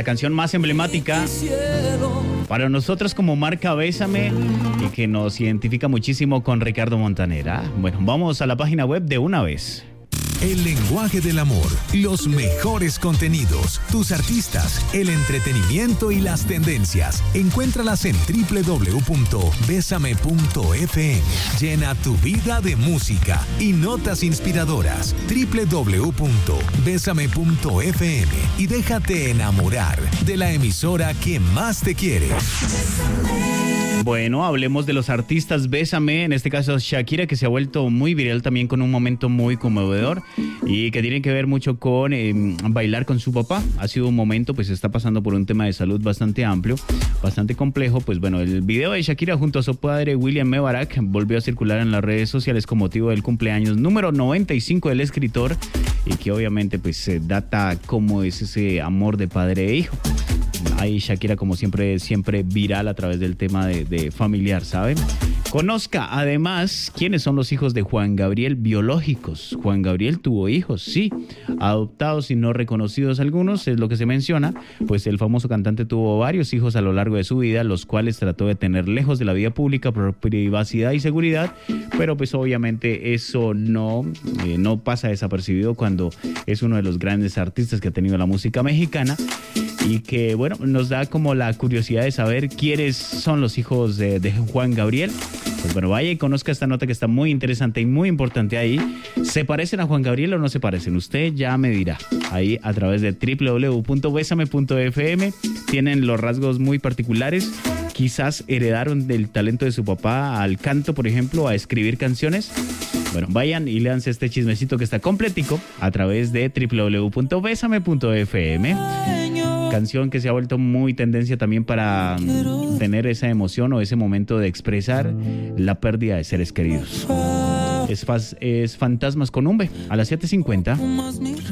canción más emblemática para nosotros como marca Bésame y que nos identifica muchísimo con Ricardo Montaner. Bueno, vamos a la página web de una vez. El lenguaje del amor, los mejores contenidos, tus artistas, el entretenimiento y las tendencias. Encuéntralas en www.besame.fm. Llena tu vida de música y notas inspiradoras. www.besame.fm y déjate enamorar de la emisora que más te quiere. Bueno, hablemos de los artistas Bésame, en este caso Shakira, que se ha vuelto muy viral también con un momento muy conmovedor y que tiene que ver mucho con bailar con su papá. Ha sido un momento, pues está pasando por un tema de salud bastante amplio, bastante complejo. Pues bueno, el video de Shakira junto a su padre William Mebarak volvió a circular en las redes sociales con motivo del cumpleaños número 95 del escritor y que obviamente pues data cómo es ese amor de padre e hijo. Ahí Shakira como siempre viral a través del tema de familiar, ¿saben? Conozca además quiénes son los hijos de Juan Gabriel biológicos. Juan Gabriel tuvo hijos, sí, adoptados y no reconocidos algunos, es lo que se menciona, pues el famoso cantante tuvo varios hijos a lo largo de su vida, los cuales trató de tener lejos de la vida pública por privacidad y seguridad, pero pues obviamente eso no pasa desapercibido cuando es uno de los grandes artistas que ha tenido la música mexicana y que, bueno, nos da como la curiosidad de saber quiénes son los hijos de Juan Gabriel. Pues bueno, vaya y conozca esta nota que está muy interesante y muy importante ahí. ¿Se parecen a Juan Gabriel o no se parecen? Usted ya me dirá. Ahí a través de www.besame.fm tienen los rasgos muy particulares. Quizás heredaron del talento de su papá al canto, por ejemplo, a escribir canciones. Bueno, vayan y léanse este chismecito que está completico a través de www.besame.fm. Canción que se ha vuelto muy tendencia también para tener esa emoción o ese momento de expresar la pérdida de seres queridos. Es Fantasmas con un B a las 7:50.